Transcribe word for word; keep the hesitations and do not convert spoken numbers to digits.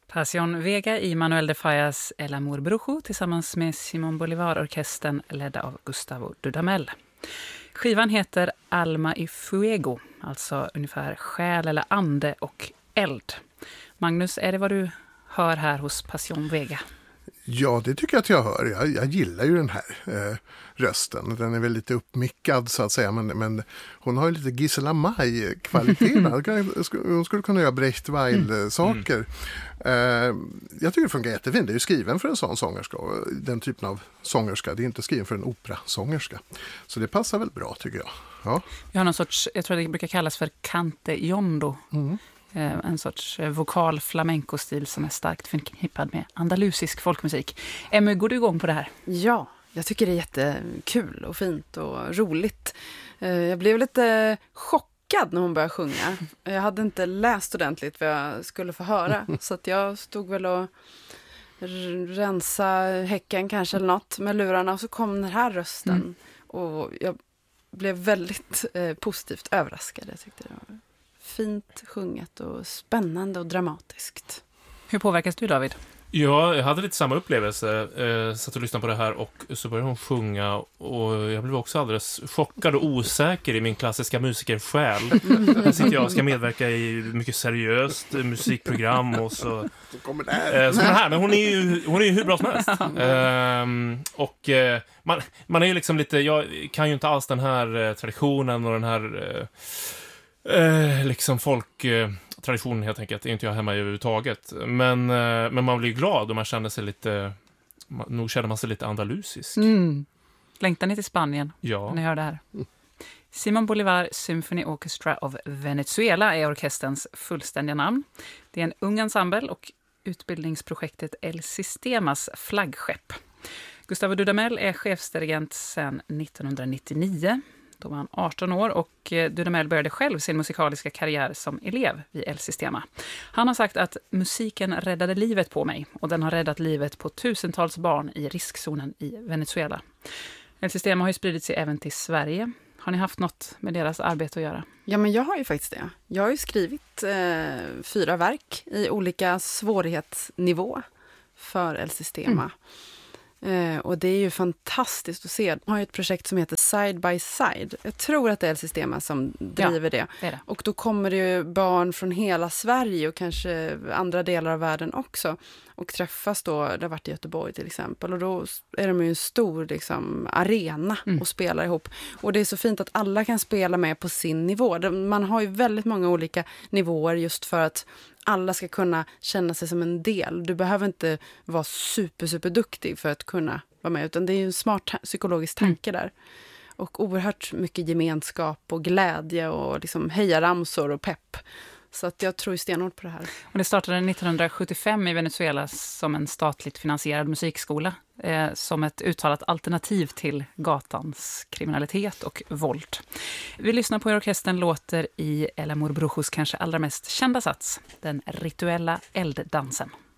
Pasión Vega i Manuel de Fallas El Amor Brujo tillsammans med Simón Bolívar-orkestern ledda av Gustavo Dudamel. Skivan heter Alma y Fuego, alltså ungefär själ eller ande och eld. Magnus, är det vad du hör här hos Pasión Vega? Ja, det tycker jag att jag hör. Jag, jag gillar ju den här eh, rösten. Den är väl lite uppmickad så att säga, men, men hon har ju lite Gisela May-kvaliteter. Hon skulle kunna göra Brecht Weil-saker. Mm. Eh, jag tycker det funkar jättefint. Det är ju skriven för en sån sångerska. Den typen av sångerska. Det är inte skriven för en operasångerska. Så det passar väl bra, tycker jag. Ja. Jag har någon sorts, jag tror det brukar kallas för cante jondo. Mm. En sorts vokal flamenco-stil som är starkt förknippad med andalusisk folkmusik. Emmy, går du igång på det här? Ja, jag tycker det är jättekul och fint och roligt. Jag blev lite chockad när hon började sjunga. Jag hade inte läst ordentligt vad jag skulle få höra. Så att jag stod väl och rensa häcken kanske eller något med lurarna. Och så kom den här rösten. Mm. Och jag blev väldigt eh, positivt överraskad. Jag tyckte det var fint sjunget och spännande och dramatiskt. Hur påverkas du, David? Ja, jag hade lite samma upplevelse. Eh, satt och lyssnade på det här och så började hon sjunga och jag blev också alldeles chockad och osäker i min klassiska musikersjäl. Här sitter jag och ska medverka i mycket seriöst musikprogram och så... Så kommer det här. Eh, så kommer det här. Men hon är ju, hon är ju hur bra som helst. Eh, och eh, man, man är ju liksom lite... Jag kan ju inte alls den här eh, traditionen och den här... Eh, Eh, liksom folk eh, traditionen helt enkelt är inte jag hemma i överhuvudtaget, men, eh, men man blir glad och man känner sig lite man, nog känner man sig lite andalusisk. Mm. Längtar ni till Spanien? Ja. När ni hör det här. Simón Bolívar Symphony Orchestra of Venezuela är orkesterns fullständiga namn. Det är en ung ensemble och utbildningsprojektet El Sistemas flaggskepp. Gustavo Dudamel är chefsdirigent sedan nittonhundranittionio. Då var han arton år och Dudamel började själv sin musikaliska karriär som elev vid El Sistema. Han har sagt att musiken räddade livet på mig och den har räddat livet på tusentals barn i riskzonen i Venezuela. El Sistema har ju spridit sig även till Sverige. Har ni haft något med deras arbete att göra? Ja, men jag har ju faktiskt det. Jag har ju skrivit eh, fyra verk i olika svårighetsnivå för El Sistema. Mm. Eh, och det är ju fantastiskt att se. De har ju ett projekt som heter Side by Side. Jag tror att det är El Sistema som driver ja, det. det, är det. Och då kommer det ju barn från hela Sverige och kanske andra delar av världen också. Och träffas då, det har varit i Göteborg till exempel. Och då är de ju en stor liksom, arena mm. och spelar ihop. Och det är så fint att alla kan spela med på sin nivå. Man har ju väldigt många olika nivåer just för att alla ska kunna känna sig som en del. Du behöver inte vara super, super duktig för att kunna vara med. Utan det är ju en smart ta- psykologisk tanke mm. där. Och oerhört mycket gemenskap och glädje och liksom hejaramsor och pepp. Så att jag tror stenhårt på det här. Och det startade nittonhundrasjuttiofem i Venezuela som en statligt finansierad musikskola. Eh, som ett uttalat alternativ till gatans kriminalitet och våld. Vi lyssnar på hur orkestern låter i El Amor Brujos kanske allra mest kända sats. Den rituella elddansen.